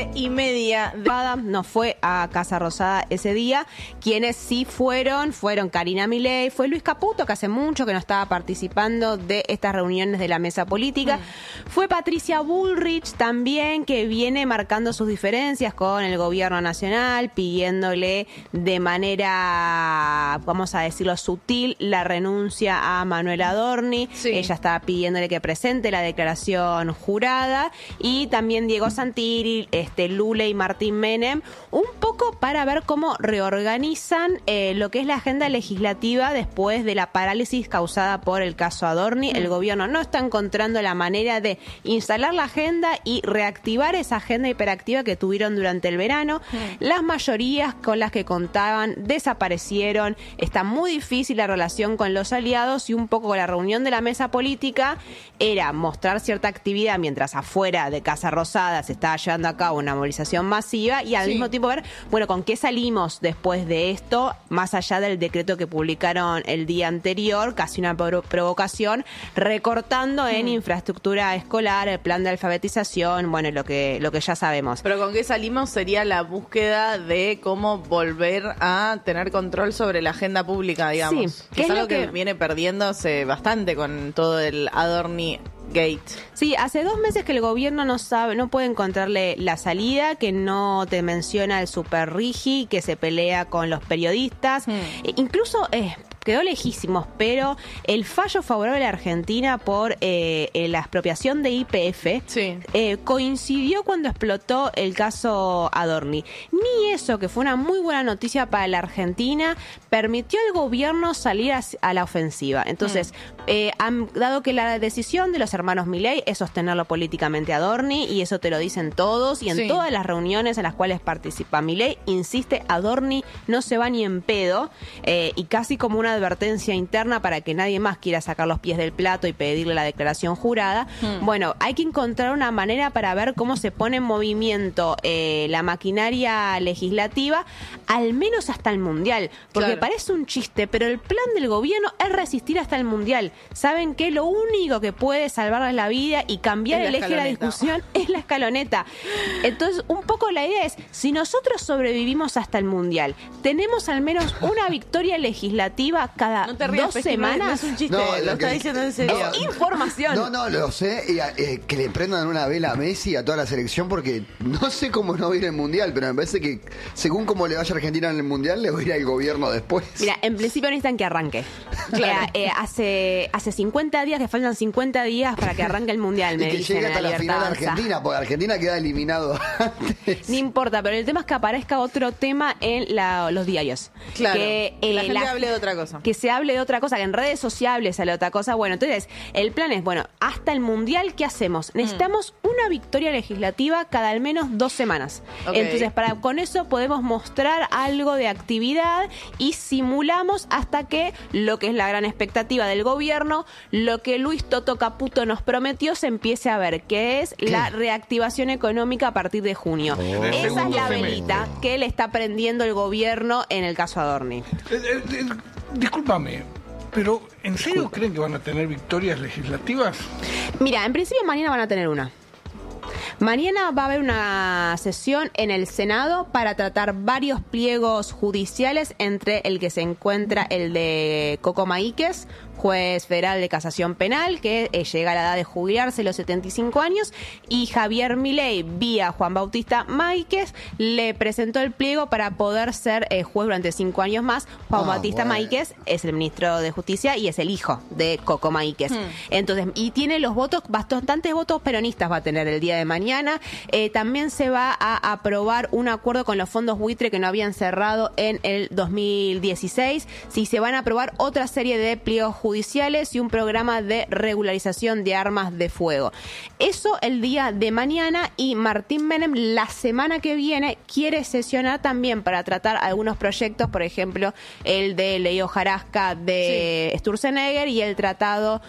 9:30 no fue a Casa Rosada ese día. Quienes sí fueron Karina Milei, fue Luis Caputo, que hace mucho que no estaba participando de estas reuniones de la mesa política. Fue Patricia Bullrich también, que viene marcando sus diferencias con el gobierno nacional, pidiéndole de manera, vamos a decirlo, sutil, la renuncia a Manuel Adorni. Sí. Ella estaba pidiéndole que presente la declaración jurada. Y también Diego Santilli, Lula y Martín Menem, un poco para ver cómo reorganizan lo que es la agenda legislativa después de la parálisis causada por el caso Adorni. El gobierno no está encontrando la manera de instalar la agenda y reactivar esa agenda hiperactiva que tuvieron durante el verano. Las mayorías con las que contaban desaparecieron. Está muy difícil la relación con los aliados, y un poco la reunión de la mesa política era mostrar cierta actividad mientras afuera de Casa Rosada se estaba llevando a cabo una movilización masiva, y al mismo tiempo ver, bueno, con qué salimos después de esto, más allá del decreto que publicaron el día anterior, casi una provocación, recortando en infraestructura escolar, el plan de alfabetización, bueno, lo que ya sabemos. Pero con qué salimos sería la búsqueda de cómo volver a tener control sobre la agenda pública, digamos. Sí, que es algo que viene perdiéndose bastante con todo el Adorni Gate. Sí, hace 2 meses que el gobierno no puede encontrarle la salida, que no te menciona el Super Rigi, que se pelea con los periodistas. Incluso quedó lejísimos, pero el fallo favorable a Argentina por la expropiación de YPF coincidió cuando explotó el caso Adorni. Ni eso, que fue una muy buena noticia para la Argentina, permitió al gobierno salir a la ofensiva. Entonces, han dado que la decisión de los hermanos Milei es sostenerlo políticamente a Adorni, y eso te lo dicen todos, y en todas las reuniones en las cuales participa Milei, insiste, Adorni no se va ni en pedo, y casi como una advertencia interna para que nadie más quiera sacar los pies del plato y pedirle la declaración jurada. Bueno, hay que encontrar una manera para ver cómo se pone en movimiento la maquinaria legislativa, al menos hasta el Mundial, porque parece un chiste, pero el plan del gobierno es resistir hasta el Mundial. ¿Saben qué? Lo único que puede salvarles la vida y cambiar el eje de la discusión es la escaloneta. Entonces, un poco la idea es, si nosotros sobrevivimos hasta el Mundial, tenemos al menos una victoria legislativa cada 2 semanas. No es un chiste, lo está diciendo en serio. Información. No, lo sé. Que le prendan una vela a Messi, a toda la selección, porque no sé cómo no va a ir al Mundial, pero me parece que según cómo le vaya a Argentina en el Mundial, le va a ir al gobierno después. Mira, en principio necesitan que arranque. Hace 50 días, que faltan 50 días para que arranque el Mundial, me dicen. Y que llegue hasta la final Argentina, porque Argentina queda eliminado antes. No importa, pero el tema es que aparezca otro tema en los diarios. Claro, que la gente hable de otra cosa. Que se hable de otra cosa, que en redes sociales se hable de otra cosa. Bueno, entonces, el plan es, bueno, hasta el Mundial, ¿qué hacemos? Necesitamos una victoria legislativa cada al menos 2 semanas. Entonces, con eso podemos mostrar algo de actividad y simulamos hasta que lo que es la gran expectativa del gobierno, lo que Luis Toto Caputo nos prometió, se empiece a ver, que es la reactivación económica a partir de junio. Esa es la velita que le está prendiendo el gobierno en el caso Adorni. Discúlpame, pero ¿en serio creen que van a tener victorias legislativas? Mira, en principio mañana van a tener una. Mañana va a haber una sesión en el Senado para tratar varios pliegos judiciales, entre el que se encuentra el de Coco Maíquez, juez federal de casación penal, que llega a la edad de jubilarse, los 75 años, y Javier Milei, vía Juan Bautista Máiquez, le presentó el pliego para poder ser juez durante 5 años más. Juan Bautista Máiquez es el ministro de Justicia y es el hijo de Coco Maíquez. Entonces, y tiene los votos, bastantes votos peronistas va a tener el día de mañana. También se va a aprobar un acuerdo con los fondos buitre que no habían cerrado en el 2016. Sí, se van a aprobar otra serie de pliegos judiciales y un programa de regularización de armas de fuego. Eso el día de mañana, y Martín Menem la semana que viene quiere sesionar también para tratar algunos proyectos, por ejemplo, el de ley hojarasca de Sturzenegger y el tratado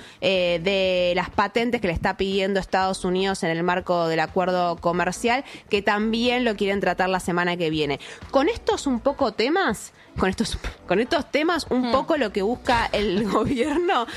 de las patentes que le está pidiendo Estados Unidos en el marco del acuerdo comercial, que también lo quieren tratar la semana que viene. Con estos temas, un poco lo que busca el gobierno